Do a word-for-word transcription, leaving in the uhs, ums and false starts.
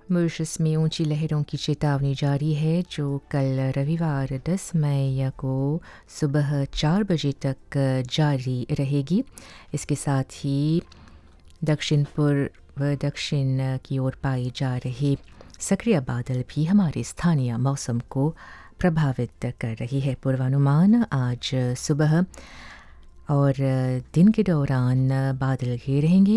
Mauritius में ऊंची लहरों की चेतावनी जारी है, जो कल रविवार दस मई को सुबह चार बजे तक जारी रहेगी। इसके साथ ही दक्षिण पूर्व दक्षिण की ओर पाए जा रहे सक्रिय बादल भी हमारे स्थानीय मौसम को प्रभावित कर रही है। पूर्वानुमान आज सुबह और दिन के दौरान बादल घिरे रहेंगे